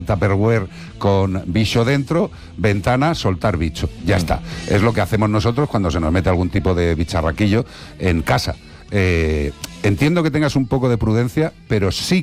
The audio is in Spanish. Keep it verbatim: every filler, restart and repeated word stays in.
Tupperware con bicho dentro, ventana, soltar bicho. Ya está. Es lo que hacemos nosotros cuando se nos mete algún tipo de bicharraquillo en casa. Eh, entiendo que tengas un poco de prudencia, pero sí